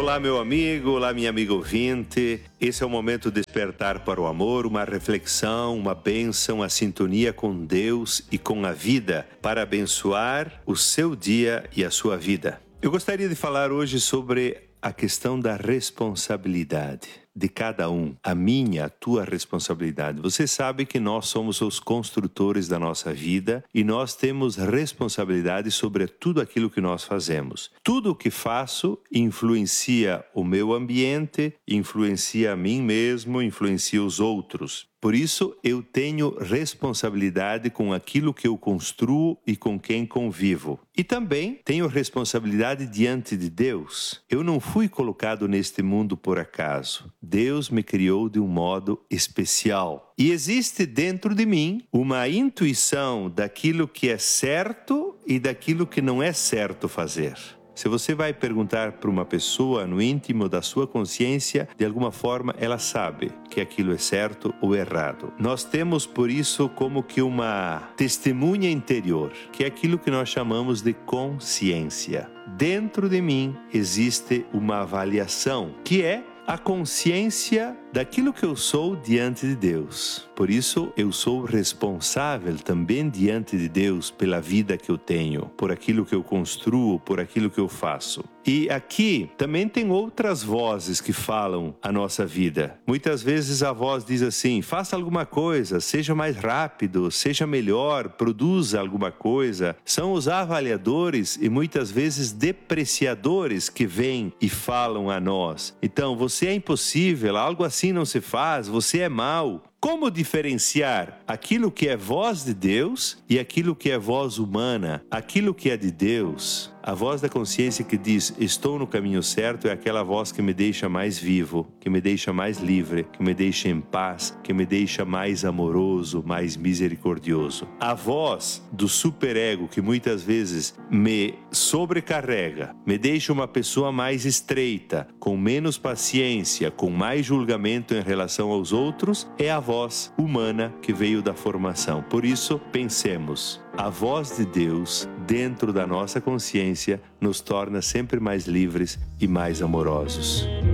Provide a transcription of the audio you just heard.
Olá, meu amigo, olá, minha amiga ouvinte. Esse é o momento de despertar para o amor, uma reflexão, uma bênção, a sintonia com Deus e com a vida para abençoar o seu dia e a sua vida. Eu gostaria de falar hoje sobre a questão da responsabilidade de cada um, a minha, a tua responsabilidade. Você sabe que nós somos os construtores da nossa vida e nós temos responsabilidade sobre tudo aquilo que nós fazemos. Tudo o que faço influencia o meu ambiente, influencia a mim mesmo, influencia os outros. Por isso, eu tenho responsabilidade com aquilo que eu construo e com quem convivo. E também tenho responsabilidade diante de Deus. Eu não fui colocado neste mundo por acaso. Deus me criou de um modo especial. E existe dentro de mim uma intuição daquilo que é certo e daquilo que não é certo fazer. Se você vai perguntar para uma pessoa no íntimo da sua consciência, de alguma forma ela sabe que aquilo é certo ou errado. Nós temos por isso como que uma testemunha interior, que é aquilo que nós chamamos de consciência. Dentro de mim existe uma avaliação, que é a consciência daquilo que eu sou diante de Deus. Por isso, eu sou responsável também diante de Deus pela vida que eu tenho, por aquilo que eu construo, por aquilo que eu faço. E aqui também tem outras vozes que falam a nossa vida. Muitas vezes a voz diz assim: faça alguma coisa, seja mais rápido, seja melhor, produza alguma coisa. São os avaliadores e muitas vezes depreciadores que vêm e falam a nós. Então, você é impossível, algo assim não se faz, você é mau. Como diferenciar aquilo que é voz de Deus e aquilo que é voz humana? Aquilo que é de Deus, a voz da consciência que diz, estou no caminho certo, é aquela voz que me deixa mais vivo, que me deixa mais livre, que me deixa em paz, que me deixa mais amoroso, mais misericordioso. A voz do superego que muitas vezes me sobrecarrega, me deixa uma pessoa mais estreita, com menos paciência, com mais julgamento em relação aos outros, é a voz humana que veio da formação. Por isso, pensemos, a voz de Deus dentro da nossa consciência nos torna sempre mais livres e mais amorosos.